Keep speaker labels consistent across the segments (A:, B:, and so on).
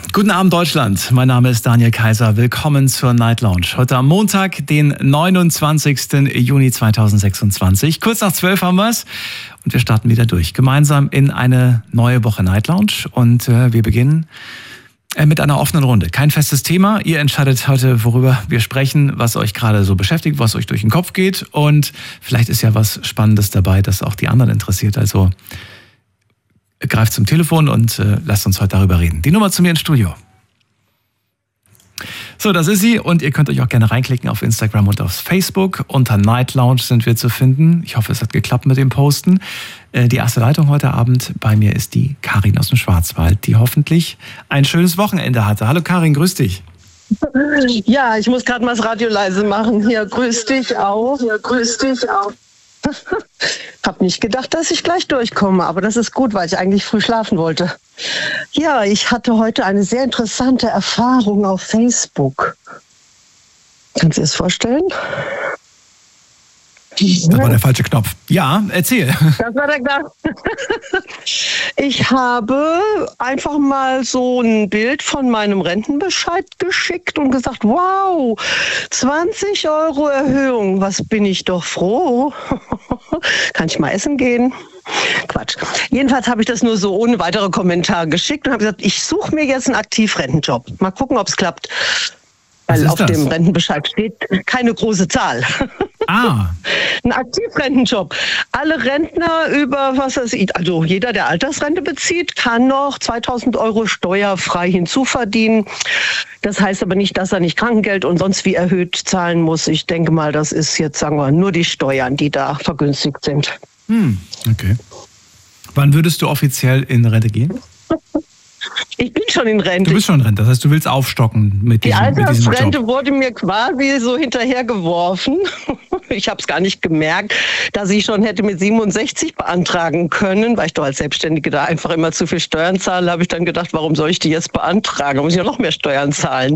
A: Guten Abend Deutschland, mein Name ist Daniel Kaiser, willkommen zur Night Lounge. Heute am Montag, den 29. Juni 2026, kurz nach 12 haben wir es und wir starten wieder durch, gemeinsam in eine neue Woche Night Lounge und wir beginnen mit einer offenen Runde. Kein festes Thema, ihr entscheidet heute, worüber wir sprechen, was euch gerade so beschäftigt, was euch durch den Kopf geht und vielleicht ist ja was Spannendes dabei, das auch die anderen interessiert, also greift zum Telefon und lasst uns heute darüber reden. Die Nummer zu mir ins Studio. So, das ist sie und ihr könnt euch auch gerne reinklicken auf Instagram und auf Facebook. Unter Night Lounge sind wir zu finden. Ich hoffe, es hat geklappt mit dem Posten. Die erste Leitung heute Abend bei mir ist die Karin aus dem Schwarzwald, die hoffentlich ein schönes Wochenende hatte. Hallo Karin, grüß dich.
B: Ja, ich muss gerade mal das Radio leise machen. Hier, grüß dich auch. Hier, grüß dich auch. Hab nicht gedacht, dass ich gleich durchkomme, aber das ist gut, weil ich eigentlich früh schlafen wollte. Ja, ich hatte heute eine sehr interessante Erfahrung auf Facebook. Kannst du dir das vorstellen?
A: Das war der falsche Knopf. Ja, erzähl.
B: Das war der Knopf. Ich habe einfach mal so ein Bild von meinem Rentenbescheid geschickt und gesagt, wow, 20 € Erhöhung, was bin ich doch froh. Kann ich mal essen gehen? Quatsch. Jedenfalls habe ich das nur so ohne weitere Kommentare geschickt und habe gesagt, ich suche mir jetzt einen Aktivrentenjob. Mal gucken, ob es klappt. Weil auf dem Rentenbescheid steht keine große Zahl.
A: Ah.
B: Ein Aktivrentenjob. Alle Rentner über, was weiß ich, also jeder, der Altersrente bezieht, kann noch 2.000 € steuerfrei hinzuverdienen. Das heißt aber nicht, dass er nicht Krankengeld und sonst wie erhöht zahlen muss. Ich denke mal, das ist jetzt, sagen wir, nur die Steuern, die da vergünstigt sind.
A: Okay. Wann würdest du offiziell in Rente gehen?
B: Ich bin schon in Rente.
A: Du bist schon in Rente, das heißt, du willst aufstocken mit diesem Job.
B: Die Altersrente wurde mir quasi so hinterhergeworfen. Ich habe es gar nicht gemerkt, dass ich schon hätte mit 67 beantragen können, weil ich doch als Selbstständige da einfach immer zu viel Steuern zahle. Habe ich dann gedacht, warum soll ich die jetzt beantragen? Da muss ich ja noch mehr Steuern zahlen.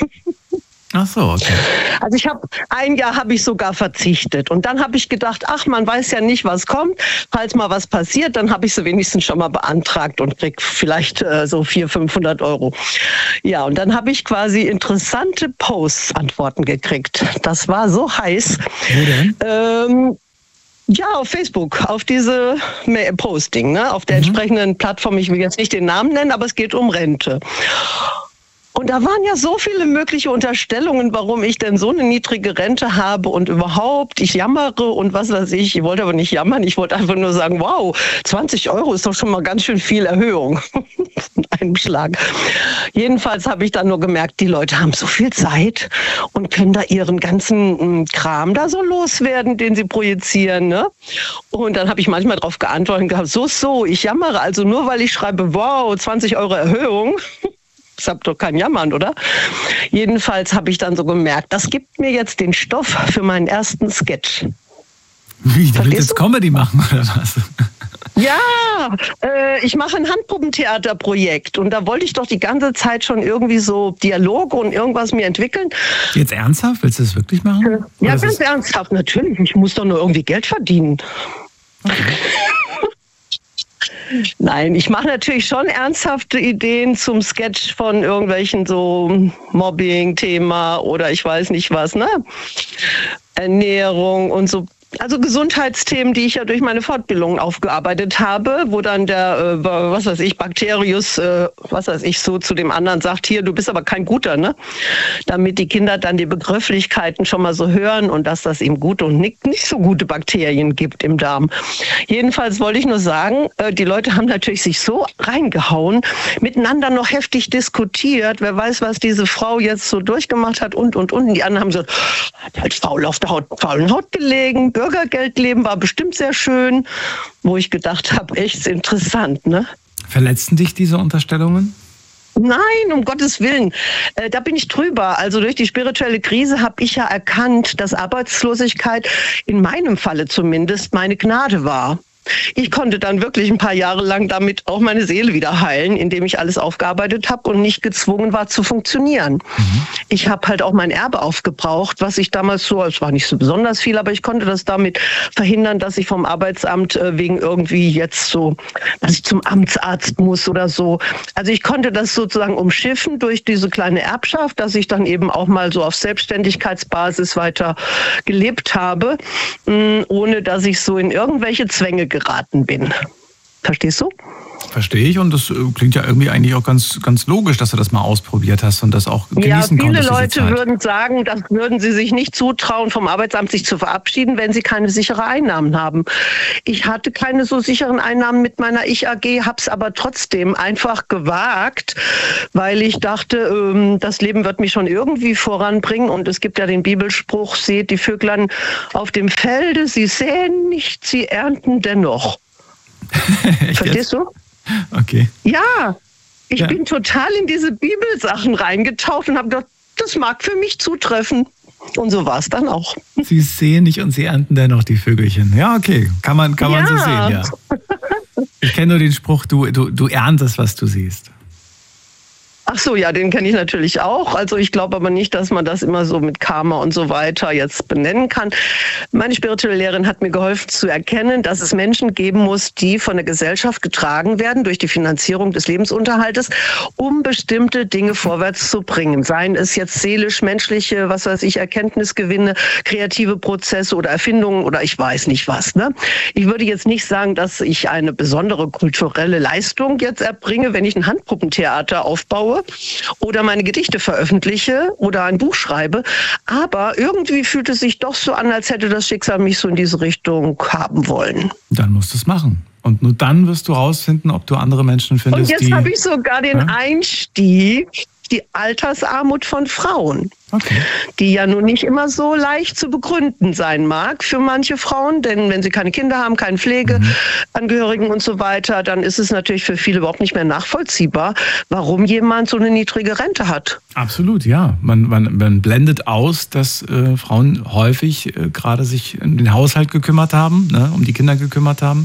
A: Ach so, okay.
B: Also ein Jahr habe ich sogar verzichtet. Und dann habe ich gedacht, ach, man weiß ja nicht, was kommt. Falls mal was passiert, dann habe ich sie wenigstens schon mal beantragt und krieg vielleicht so 400-500 €. Ja, und dann habe ich quasi interessante Posts-Antworten gekriegt. Das war so heiß.
A: Wo denn?
B: Ja, auf Facebook, auf diese Posting, ne? Auf der entsprechenden Plattform. Ich will jetzt nicht den Namen nennen, aber es geht um Rente. Und da waren ja so viele mögliche Unterstellungen, warum ich denn so eine niedrige Rente habe und überhaupt, ich jammere und was weiß ich. Ich wollte aber nicht jammern, ich wollte einfach nur sagen, wow, 20 € ist doch schon mal ganz schön viel Erhöhung. In einem Schlag. Jedenfalls habe ich dann nur gemerkt, die Leute haben so viel Zeit und können da ihren ganzen Kram da so loswerden, den sie projizieren. Ne? Und dann habe ich manchmal darauf geantwortet und gehabt, so, ich jammere also nur, weil ich schreibe, wow, 20 € Erhöhung. Ich habe doch kein Jammern, oder? Jedenfalls habe ich dann so gemerkt, das gibt mir jetzt den Stoff für meinen ersten Sketch.
A: Wie, du willst jetzt Comedy machen, oder was?
B: Ja, ich mache ein Handpuppentheaterprojekt und da wollte ich doch die ganze Zeit schon irgendwie so Dialoge und irgendwas mir entwickeln.
A: Jetzt ernsthaft? Willst du das wirklich machen?
B: Ja, ganz ernsthaft, natürlich. Ich muss doch nur irgendwie Geld verdienen. Okay. Nein, ich mache natürlich schon ernsthafte Ideen zum Sketch von irgendwelchen so Mobbing-Thema oder ich weiß nicht was, ne? Ernährung und so. Also Gesundheitsthemen, die ich ja durch meine Fortbildung aufgearbeitet habe, wo dann der, Bakterius, so zu dem anderen sagt, hier, du bist aber kein Guter, ne? Damit die Kinder dann die Begrifflichkeiten schon mal so hören und dass das eben gute und nicht so gute Bakterien gibt im Darm. Jedenfalls wollte ich nur sagen, die Leute haben natürlich sich so reingehauen, miteinander noch heftig diskutiert, wer weiß, was diese Frau jetzt so durchgemacht hat und. Die anderen haben so, hat halt faul auf der faulen Haut gelegen, Bürgergeldleben war bestimmt sehr schön, wo ich gedacht habe, echt interessant, ne?
A: Verletzten dich diese Unterstellungen?
B: Nein, um Gottes Willen. Da bin ich drüber. Also durch die spirituelle Krise habe ich ja erkannt, dass Arbeitslosigkeit in meinem Falle zumindest meine Gnade war. Ich konnte dann wirklich ein paar Jahre lang damit auch meine Seele wieder heilen, indem ich alles aufgearbeitet habe und nicht gezwungen war zu funktionieren. Ich habe halt auch mein Erbe aufgebraucht, was ich damals so, es war nicht so besonders viel, aber ich konnte das damit verhindern, dass ich vom Arbeitsamt wegen irgendwie jetzt so, dass ich zum Amtsarzt muss oder so. Also ich konnte das sozusagen umschiffen durch diese kleine Erbschaft, dass ich dann eben auch mal so auf Selbstständigkeitsbasis weiter gelebt habe, ohne dass ich so in irgendwelche Zwänge geraten bin. Verstehst du?
A: Verstehe ich, und das klingt ja irgendwie eigentlich auch ganz, ganz logisch, dass du das mal ausprobiert hast und das auch genießen konntest.
B: Ja, viele Leute würden sagen, das würden sie sich nicht zutrauen, vom Arbeitsamt sich zu verabschieden, wenn sie keine sichere Einnahmen haben. Ich hatte keine so sicheren Einnahmen mit meiner Ich-AG, habe es aber trotzdem einfach gewagt, weil ich dachte, das Leben wird mich schon irgendwie voranbringen, und es gibt ja den Bibelspruch, seht die Vöglein auf dem Felde, sie säen nicht, sie ernten dennoch. Verstehst du?
A: Okay.
B: Ja, ich bin total in diese Bibelsachen reingetaucht und habe gedacht, das mag für mich zutreffen. Und so war es dann auch.
A: Sie sehen nicht und sie ernten dennoch die Vögelchen. Ja, okay. Kann man so sehen, ja. Ich kenne nur den Spruch, du erntest, was du siehst.
B: Ach so, ja, den kenne ich natürlich auch. Also ich glaube aber nicht, dass man das immer so mit Karma und so weiter jetzt benennen kann. Meine spirituelle Lehrerin hat mir geholfen zu erkennen, dass es Menschen geben muss, die von der Gesellschaft getragen werden durch die Finanzierung des Lebensunterhaltes, um bestimmte Dinge vorwärts zu bringen. Seien es jetzt seelisch, menschliche, was weiß ich, Erkenntnisgewinne, kreative Prozesse oder Erfindungen oder ich weiß nicht was. Ne? Ich würde jetzt nicht sagen, dass ich eine besondere kulturelle Leistung jetzt erbringe, wenn ich ein Handpuppentheater aufbaue oder meine Gedichte veröffentliche oder ein Buch schreibe. Aber irgendwie fühlt es sich doch so an, als hätte das Schicksal mich so in diese Richtung haben wollen.
A: Dann musst du es machen. Und nur dann wirst du rausfinden, ob du andere Menschen findest,
B: die... Und jetzt habe ich sogar den Einstieg, die Altersarmut von Frauen. Okay. Die ja nun nicht immer so leicht zu begründen sein mag für manche Frauen, denn wenn sie keine Kinder haben, keine Pflegeangehörigen und so weiter, dann ist es natürlich für viele überhaupt nicht mehr nachvollziehbar, warum jemand so eine niedrige Rente hat.
A: Absolut, ja. Man blendet aus, dass Frauen häufig gerade sich um den Haushalt gekümmert haben, ne, um die Kinder gekümmert haben.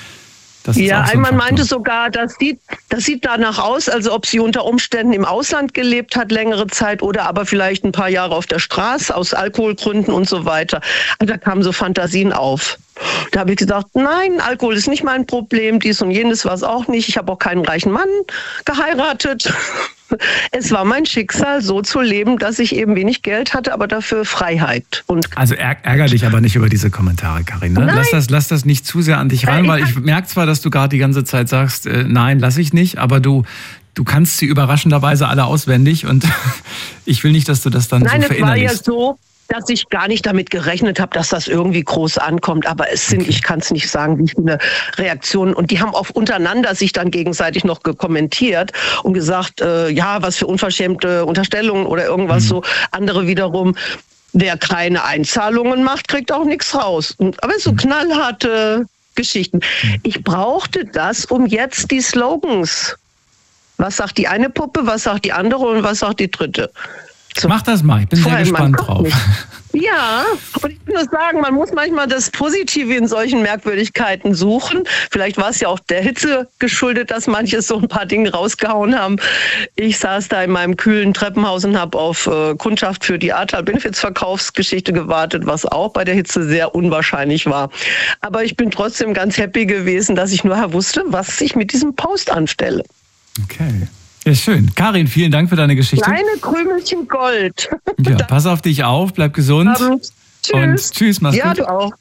B: Ja, ein Mann meinte sogar, das sieht danach aus, als ob sie unter Umständen im Ausland gelebt hat, längere Zeit, oder aber vielleicht ein paar Jahre auf der Straße, aus Alkoholgründen und so weiter. Und da kamen so Fantasien auf. Da habe ich gesagt, nein, Alkohol ist nicht mein Problem, dies und jenes war es auch nicht. Ich habe auch keinen reichen Mann geheiratet. Es war mein Schicksal, so zu leben, dass ich eben wenig Geld hatte, aber dafür Freiheit.
A: Also ärger dich aber nicht über diese Kommentare, Karin. Ne? Lass das nicht zu sehr an dich ran, weil ich merke zwar, dass du gerade die ganze Zeit sagst, nein, lass ich nicht, aber du kannst sie überraschenderweise alle auswendig, und ich will nicht, dass du das dann so verinnerlichst. Nein, es war ja so,
B: dass ich gar nicht damit gerechnet habe, dass das irgendwie groß ankommt. Aber es sind, ich kann es nicht sagen, wie viele Reaktionen. Und die haben auch untereinander sich dann gegenseitig noch kommentiert und gesagt, ja, was für unverschämte Unterstellungen oder irgendwas so. Andere wiederum, wer keine Einzahlungen macht, kriegt auch nichts raus. Aber so knallharte Geschichten. Ich brauchte das, um jetzt die Slogans. Was sagt die eine Puppe, was sagt die andere und was sagt die dritte?
A: So. Mach das mal, ich bin sehr gespannt drauf.
B: Ja, und ich will nur sagen, man muss manchmal das Positive in solchen Merkwürdigkeiten suchen. Vielleicht war es ja auch der Hitze geschuldet, dass manche so ein paar Dinge rausgehauen haben. Ich saß da in meinem kühlen Treppenhaus und habe auf Kundschaft für die Ahrtal Benefits Verkaufsgeschichte gewartet, was auch bei der Hitze sehr unwahrscheinlich war. Aber ich bin trotzdem ganz happy gewesen, dass ich nur wusste, was ich mit diesem Post anstelle.
A: Okay. Ja, schön. Karin, vielen Dank für deine Geschichte.
B: Kleine Krümelchen Gold.
A: Ja, pass auf dich auf, bleib gesund.
B: Tschüss.
A: Und tschüss, mach's gut.
B: Ja, du auch.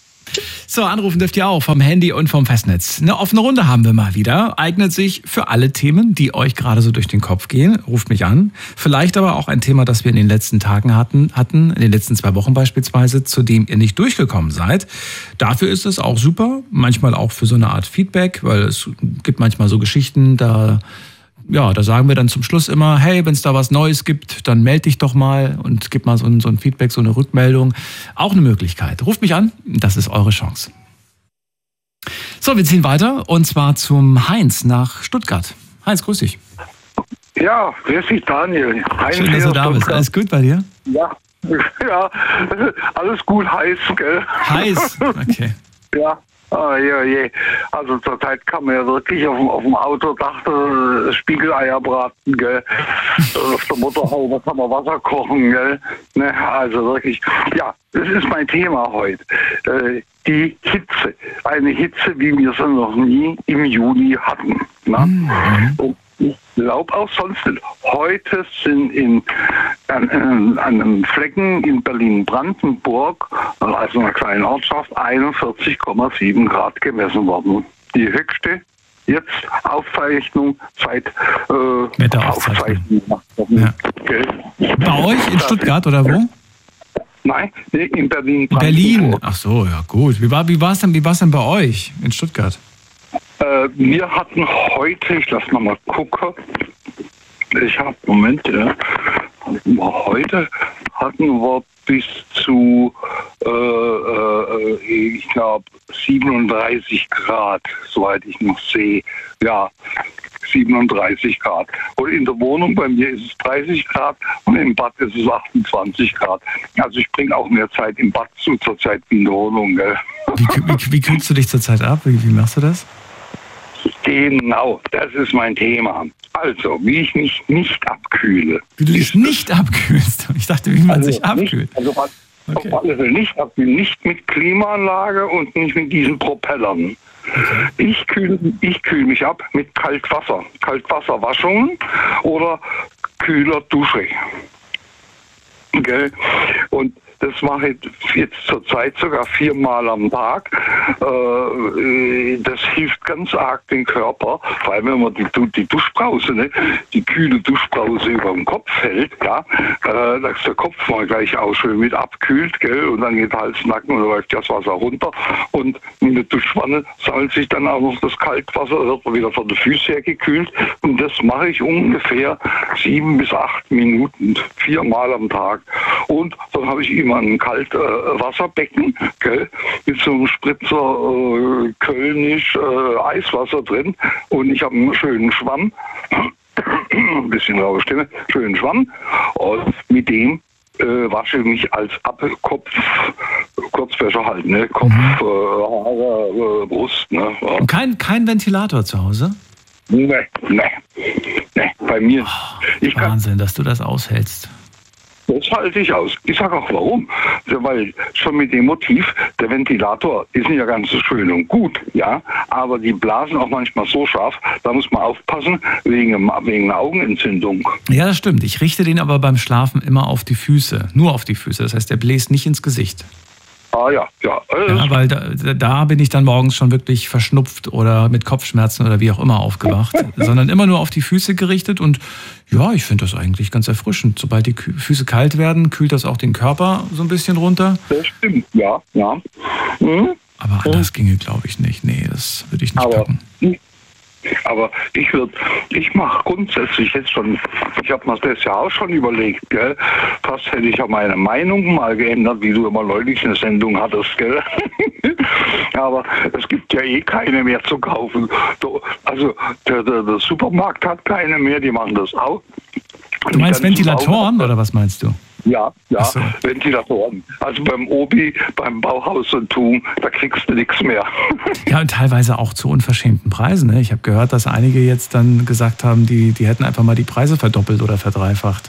A: So, anrufen dürft ihr auch vom Handy und vom Festnetz. Eine offene Runde haben wir mal wieder. Eignet sich für alle Themen, die euch gerade so durch den Kopf gehen. Ruft mich an. Vielleicht aber auch ein Thema, das wir in den letzten Tagen hatten, in den letzten 2 Wochen beispielsweise, zu dem ihr nicht durchgekommen seid. Dafür ist es auch super. Manchmal auch für so eine Art Feedback, weil es gibt manchmal so Geschichten, da sagen wir dann zum Schluss immer, hey, wenn es da was Neues gibt, dann melde dich doch mal und gib mal so ein Feedback, so eine Rückmeldung. Auch eine Möglichkeit. Ruft mich an, das ist eure Chance. So, wir ziehen weiter, und zwar zum Heinz nach Stuttgart. Heinz, grüß dich.
C: Ja, grüß dich, Daniel. Heinz,
A: schön, dass du da bist. Alles gut bei dir?
C: Ja, alles gut, heiß, gell?
A: Heiß, okay.
C: Ja, Ah, je. Also zurzeit kann man ja wirklich auf dem Autodach Spiegeleier braten, gell? Auf der Motorhaube kann man Wasser kochen, gell? Ne? Also wirklich, ja, das ist mein Thema heute. Die Hitze. Eine Hitze, wie wir sie noch nie im Juni hatten. Ne? Und ich glaube auch sonst nicht. Heute sind an Flecken in Berlin-Brandenburg, also einer kleinen Ortschaft, 41,7 Grad gemessen worden. Die höchste jetzt Aufzeichnung seit
A: Wetteraufzeichnung. Ja. Bei euch in Stuttgart oder wo?
C: Nein, in Berlin.
A: Berlin. Ach so, ja gut. Wie war's denn bei euch in Stuttgart?
C: Wir hatten heute, ich lass mal gucken. Heute hatten wir bis zu, ich glaube, 37 Grad, soweit ich noch sehe. Ja, 37 Grad. Und in der Wohnung bei mir ist es 30 Grad und im Bad ist es 28 Grad. Also ich bringe auch mehr Zeit im Bad zu zurzeit wie in der Wohnung. Gell?
A: Wie kühlst du dich zurzeit ab? Wie machst du das?
C: Genau, das ist mein Thema. Also, wie ich mich nicht abkühle.
A: Wie du dich nicht abkühlst? Ich dachte, wie man sich abkühlt.
C: Auf alle Fälle nicht abkühlen. Nicht mit Klimaanlage und nicht mit diesen Propellern. Okay. Ich kühle mich ab mit Kaltwasser. Kaltwasserwaschungen oder kühler Dusche. Okay. Und das mache ich jetzt zurzeit sogar 4-mal am Tag. Das hilft ganz arg den Körper, vor allem wenn man die Duschbrause, ne, die kühle Duschbrause über den Kopf hält, ja, dass der Kopf mal gleich auch schön mit abkühlt, gell, und dann geht Hals, Nacken und läuft das Wasser runter und in der Duschwanne sammelt sich dann auch noch das Kaltwasser, wird wieder von den Füßen her gekühlt und das mache ich ungefähr 7 bis 8 Minuten, 4-mal am Tag und dann habe ich immer ein Kaltwasserbecken, gell, mit so einem Spritzer Kölnisch Eiswasser drin und ich habe einen schönen Schwamm, ein bisschen raue Stimme, schönen Schwamm und mit dem wasche ich mich als Kurzwäsche halt, ne, Kopf, Haare, Brust, ne.
A: Und kein Ventilator zu Hause?
C: Nee, bei mir.
A: Wahnsinn, dass du das aushältst.
C: Das halte ich aus. Ich sage auch warum. Weil schon mit dem Motiv, der Ventilator ist ja ganz so schön und gut, ja, aber die blasen auch manchmal so scharf, da muss man aufpassen, wegen einer Augenentzündung.
A: Ja, das stimmt. Ich richte den aber beim Schlafen immer auf die Füße, nur auf die Füße. Das heißt, der bläst nicht ins Gesicht.
C: Ah ja.
A: Ja, weil da bin ich dann morgens schon wirklich verschnupft oder mit Kopfschmerzen oder wie auch immer aufgewacht, sondern immer nur auf die Füße gerichtet und ja, ich finde das eigentlich ganz erfrischend. Sobald die Füße kalt werden, kühlt das auch den Körper so ein bisschen runter.
C: Das stimmt, ja. Mhm.
A: Aber anders ginge, glaube ich, nicht. Nee, das würde ich nicht packen.
C: Aber ich mache grundsätzlich jetzt schon, ich habe mir das ja auch schon überlegt, gell? Fast hätte ich ja meine Meinung mal geändert, wie du immer neulich eine Sendung hattest, gell? Aber es gibt ja eh keine mehr zu kaufen. Also der Supermarkt hat keine mehr, die machen das auch.
A: Du meinst Ventilatoren oder was meinst du?
C: Ja,
A: so.
C: Ventilatoren. Also beim Obi, beim Bauhaus und Tum, da kriegst du nichts mehr.
A: Ja, und teilweise auch zu unverschämten Preisen. Ne? Ich habe gehört, dass einige jetzt dann gesagt haben, die hätten einfach mal die Preise verdoppelt oder verdreifacht.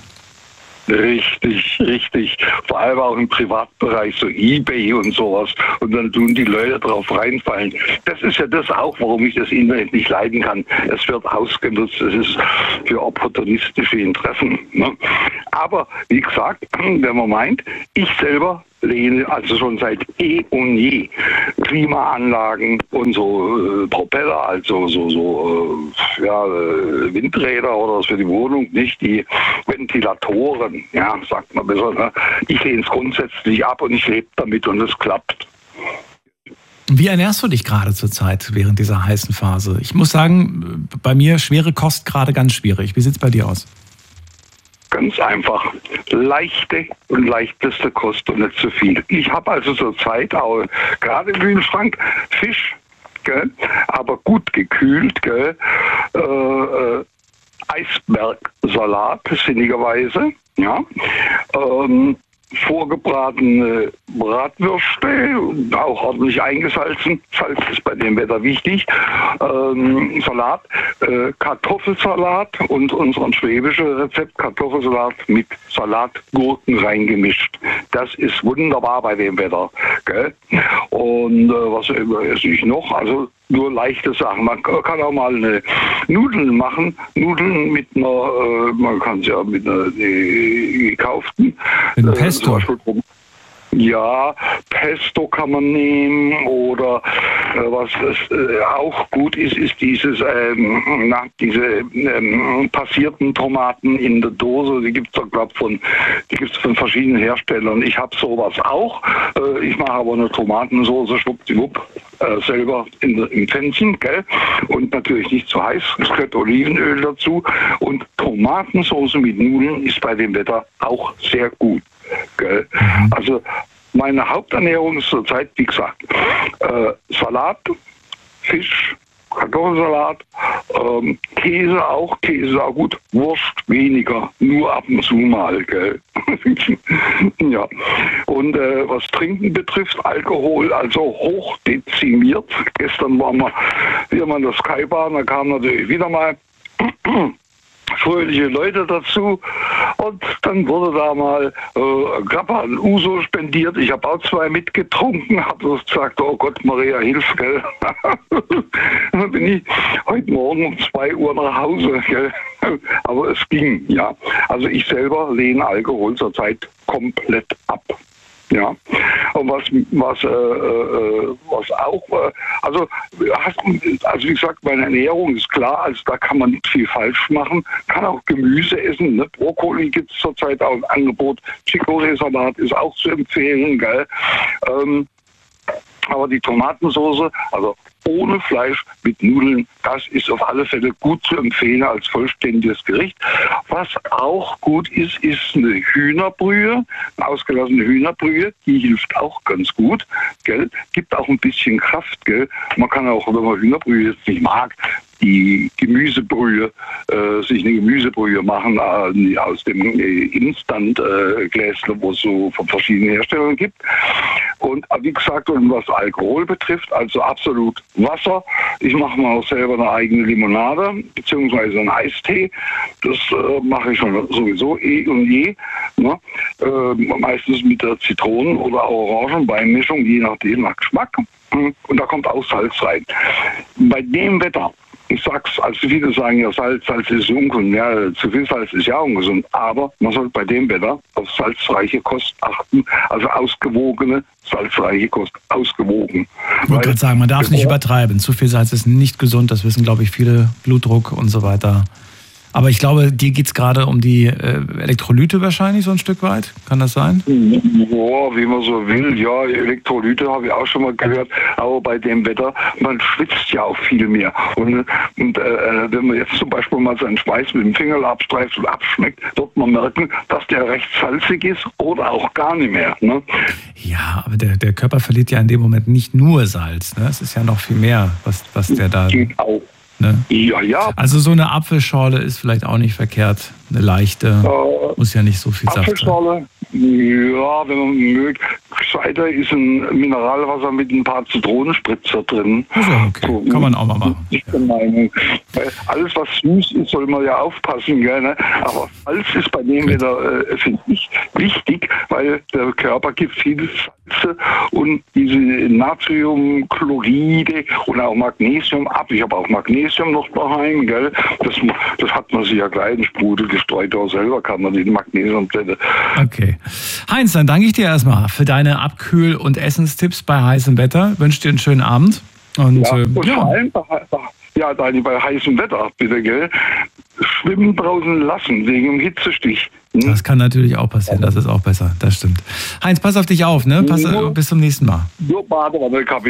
C: Richtig. Vor allem auch im Privatbereich, so eBay und sowas. Und dann tun die Leute drauf reinfallen. Das ist ja das auch, warum ich das Internet nicht leiden kann. Es wird ausgenutzt, es ist für opportunistische Interessen. Ne? Aber wie gesagt, wenn man meint, ich selber lehne also schon seit eh und je Klimaanlagen und so Propeller, also Windräder oder was für die Wohnung, nicht die Ventilatoren, ja, sagt man besser. Ne? Ich lehne es grundsätzlich ab und ich lebe damit und es klappt.
A: Wie ernährst du dich gerade zurzeit während dieser heißen Phase? Ich muss sagen, bei mir schwere Kost gerade ganz schwierig. Wie sieht es bei dir aus?
C: Ganz einfach. Leichte und leichteste Kost und nicht zu viel. Ich habe also zurzeit auch gerade im Kühlschrank Fisch, gell, aber gut gekühlt, gell, Eisbergsalat, sinnigerweise, ja, vorgebratene Bratwürste, auch ordentlich eingesalzen. Salz ist bei dem Wetter wichtig. Salat, Kartoffelsalat und unseren schwäbischen Rezept Kartoffelsalat mit Salatgurken reingemischt. Das ist wunderbar bei dem Wetter. Gell? Und was esse ich noch? Also nur leichte Sachen. Man kann auch mal eine Nudeln machen. Nudeln mit einer, man kann es ja mit einer gekauften.
A: Mit Pesto.
C: Ja, Pesto kann man nehmen oder was auch gut ist, ist diese passierten Tomaten in der Dose. Die gibt es glaube ich von verschiedenen Herstellern. Ich habe sowas auch. Ich mache aber eine Tomatensauce schwuppdiwupp selber im Pfännchen, gell? Und natürlich nicht zu heiß. Es gehört Olivenöl dazu. Und Tomatensauce mit Nudeln ist bei dem Wetter auch sehr gut. Gell? Also meine Haupternährung ist zurzeit, wie gesagt, Salat, Fisch, Kartoffelsalat, Käse auch gut, Wurst weniger, nur ab und zu mal, gell? Ja. Und was Trinken betrifft, Alkohol, also hochdezimiert. Gestern waren wir in der Skybahn, da kamen natürlich wieder mal fröhliche Leute dazu und dann wurde da mal Grappa und Uso spendiert. Ich habe auch 2 mitgetrunken, habe gesagt, oh Gott, Maria, hilf, gell. Dann bin ich heute Morgen um 2 Uhr nach Hause, gell. Aber es ging, ja. Also ich selber lehne Alkohol zurzeit komplett ab. Ja, und was auch, also wie gesagt, meine Ernährung ist klar, also da kann man nicht viel falsch machen, kann auch Gemüse essen, ne? Brokkoli gibt es zurzeit auch im Angebot, Chicorée-Salat ist auch zu empfehlen, gell? Aber die Tomatensauce, also ohne Fleisch mit Nudeln, das ist auf alle Fälle gut zu empfehlen als vollständiges Gericht. Was auch gut ist, ist eine Hühnerbrühe, eine ausgelassene Hühnerbrühe, die hilft auch ganz gut, gell? Gibt auch ein bisschen Kraft, gell? Man kann auch, wenn man Hühnerbrühe jetzt nicht mag, die Gemüsebrühe, sich eine Gemüsebrühe machen aus dem Instant-Gläschen, wo es so von verschiedenen Herstellern gibt. Und wie gesagt, und was Alkohol betrifft, also absolut Wasser. Ich mache mal auch selber eine eigene Limonade, beziehungsweise einen Eistee. Das mache ich schon sowieso eh und je. Ne? Meistens mit der Zitronen- oder Orangenweinmischung, je nachdem nach Geschmack. Und da kommt auch Salz rein. Bei dem Wetter, ich sag's, also viele sagen ja, Salz ist ungesund. Ja, zu viel Salz ist ja ungesund. Aber man sollte bei dem Wetter auf salzreiche Kost achten. Also ausgewogene, salzreiche Kost. Ausgewogen.
A: Ich wollte gerade sagen, man darf nicht übertreiben. Zu viel Salz ist nicht gesund. Das wissen, glaube ich, viele. Blutdruck und so weiter. Aber ich glaube, dir geht es gerade um die Elektrolyte wahrscheinlich so ein Stück weit. Kann das sein?
C: Ja, wie man so will. Ja, Elektrolyte habe ich auch schon mal gehört. Aber bei dem Wetter, man schwitzt ja auch viel mehr. Und wenn man jetzt zum Beispiel mal seinen Schweiß mit dem Finger abstreift und abschmeckt, wird man merken, dass der recht salzig ist oder auch gar nicht mehr. Ne?
A: Ja, aber der Körper verliert ja in dem Moment nicht nur Salz. Ne? Es ist ja noch viel mehr, was der da...
C: Geht auch.
A: Ne?
C: Ja.
A: Also so eine Apfelschorle ist vielleicht auch nicht verkehrt. Eine leichte, muss ja nicht so viel Saft sein.
C: Apfelschorle, ja, wenn man mögt. Gescheiter ist ein Mineralwasser mit ein paar Zitronenspritzer drin.
A: Das ist ja okay, so, kann man auch mal machen.
C: Ich bin der Meinung, alles was süß ist, soll man ja aufpassen, gerne. Aber Salz ist bei dem wieder, finde ich, wichtig, weil der Körper gibt viele Salze und diese Natriumchloride und auch Magnesium ab. Ich habe auch Magnesium noch daheim, gell? Das hat man sich ja gleich in Sprudel gestreut, auch selber kann man die Magnesiumtablette.
A: Okay. Heinz, dann danke ich dir erstmal für deine Abkühl- und Essenstipps bei heißem Wetter. Ich wünsche dir einen schönen Abend. Und,
C: vor allem Dani, bei heißem Wetter, bitte, gell? Schwimmen draußen lassen, wegen dem Hitzestich.
A: Das kann natürlich auch passieren, das ist auch besser, das stimmt. Heinz, pass auf dich auf, ne? Bis zum nächsten Mal.
C: Jo, warte, Kaffee.